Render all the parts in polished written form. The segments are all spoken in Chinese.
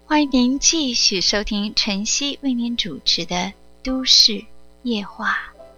欢迎您继续收听晨曦为您主持的都市夜话。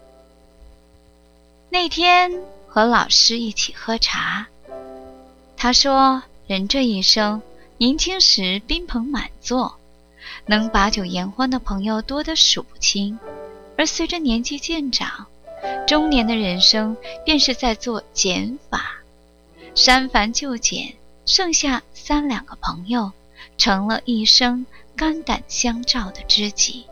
那天和老师一起喝茶，他说人这一生年轻时宾朋满座，能把酒言欢的朋友多得数不清，而随着年纪渐长，中年的人生便是在做减法，删繁就简，剩下3、2个朋友，成了一生肝胆相照的知己。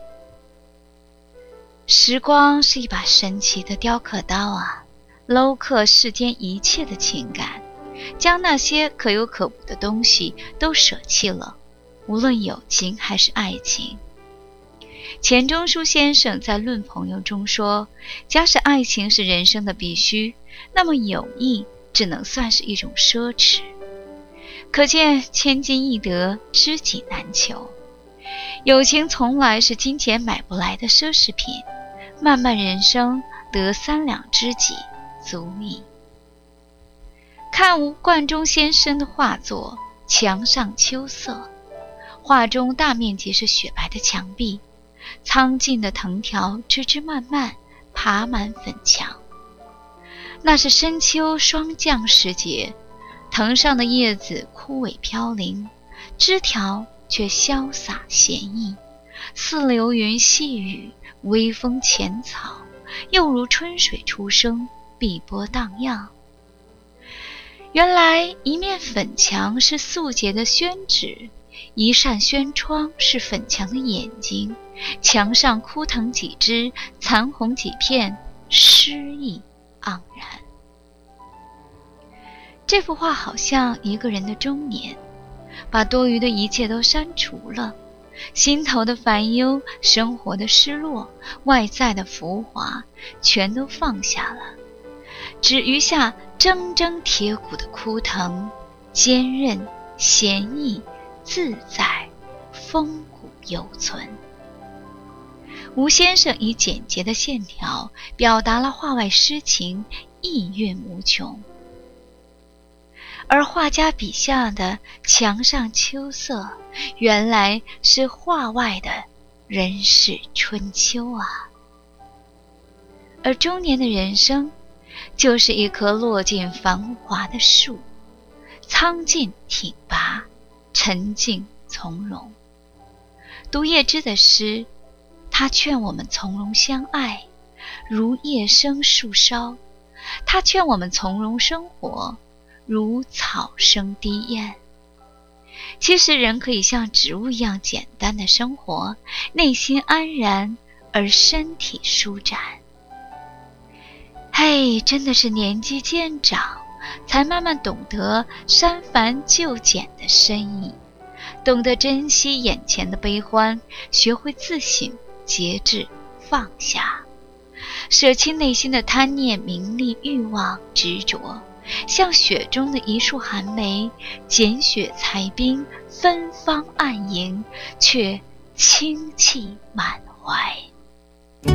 时光是一把神奇的雕刻刀啊，镂刻世间一切的情感，将那些可有可无的东西都舍弃了，无论友情还是爱情。钱钟书先生在《论朋友》中说，假使爱情是人生的必须，那么友谊只能算是一种奢侈。可见千金易得，知己难求。友情从来是金钱买不来的奢侈品，漫漫人生得3两知己足矣。看吴冠中先生的画作《墙上秋色》，画中大面积是雪白的墙壁，苍劲的藤条枝枝蔓蔓爬满粉墙。那是深秋霜降时节，藤上的叶子枯萎飘零，枝条却潇洒闲逸，似流云细雨，微风浅草，又如春水初生，碧波荡漾。原来一面粉墙是素洁的宣纸，一扇轩窗是粉墙的眼睛，墙上枯藤几枝，残红几片，诗意盎然。这幅画好像一个人的中年，把多余的一切都删除了，心头的烦忧，生活的失落，外在的浮华，全都放下了，只余下铮铮铁骨的枯藤，坚韧、闲逸、自在，风骨犹存。吴先生以简洁的线条表达了画外诗情，意蕴无穷。而画家笔下的墙上秋色，原来是画外的人世春秋啊。而中年的人生，就是一棵落尽繁华的树，苍劲挺拔，沉静从容。读叶芝的诗，他劝我们从容相爱，如叶生树梢；他劝我们从容生活，如草生低咽。其实人可以像植物一样简单的生活，内心安然，而身体舒展。嘿，真的是年纪渐长，才慢慢懂得删繁就简的深意，懂得珍惜眼前的悲欢，学会自省、节制、放下，舍弃内心的贪念、名利、欲望、执着，像雪中的一束寒梅，剪雪裁冰，芬芳暗盈，却清气满怀。